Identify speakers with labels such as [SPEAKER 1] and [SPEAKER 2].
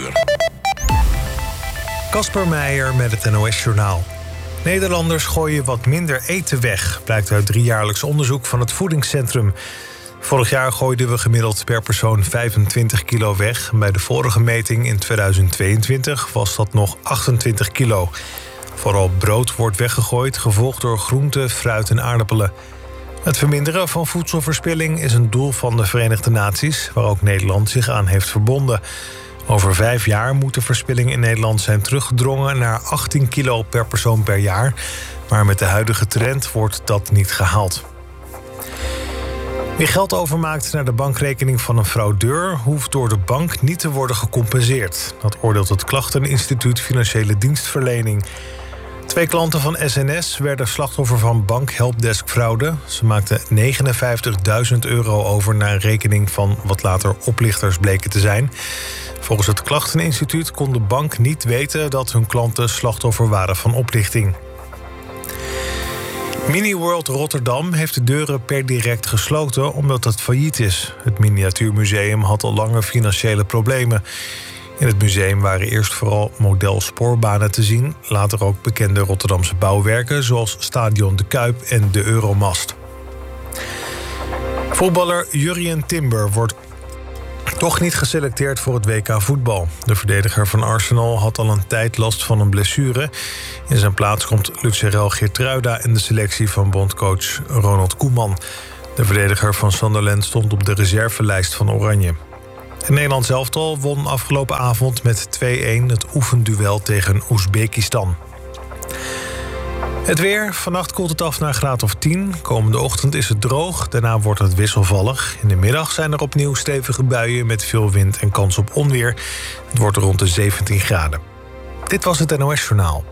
[SPEAKER 1] uur.
[SPEAKER 2] Kasper Meijer met het NOS-journaal. Nederlanders gooien wat minder eten weg, blijkt uit 3-jaarlijks onderzoek van het Voedingscentrum. Vorig jaar gooiden we gemiddeld per persoon 25 kilo weg. Bij de vorige meting in 2022 was dat nog 28 kilo. Vooral brood wordt weggegooid, gevolgd door groenten, fruit en aardappelen. Het verminderen van voedselverspilling is een doel van de Verenigde Naties, waar ook Nederland zich aan heeft verbonden. Over 5 jaar moet de verspilling in Nederland zijn teruggedrongen naar 18 kilo per persoon per jaar. Maar met de huidige trend wordt dat niet gehaald. Wie geld overmaakt naar de bankrekening van een fraudeur hoeft door de bank niet te worden gecompenseerd. Dat oordeelt het Klachteninstituut Financiële Dienstverlening. 2 klanten van SNS werden slachtoffer van bankhelpdesk-fraude. Ze maakten €59.000 over naar een rekening van wat later oplichters bleken te zijn. Volgens het Klachteninstituut kon de bank niet weten dat hun klanten slachtoffer waren van oplichting. Miniworld Rotterdam heeft de deuren per direct gesloten omdat het failliet is. Het miniatuurmuseum had al langer financiële problemen. In het museum waren eerst vooral modelspoorbanen te zien, later ook bekende Rotterdamse bouwwerken zoals Stadion De Kuip en de Euromast. Voetballer Jurrien Timber wordt toch niet geselecteerd voor het WK voetbal. De verdediger van Arsenal had al een tijd last van een blessure. In zijn plaats komt Lucerel Geertruida in de selectie van bondscoach Ronald Koeman. De verdediger van Sunderland stond op de reservelijst van Oranje. Het Nederlands elftal won afgelopen avond met 2-1 het oefenduel tegen Oezbekistan. Het weer. Vannacht koelt het af naar een graad of 10. Komende ochtend is het droog. Daarna wordt het wisselvallig. In de middag zijn er opnieuw stevige buien met veel wind en kans op onweer. Het wordt rond de 17 graden. Dit was het NOS Journaal.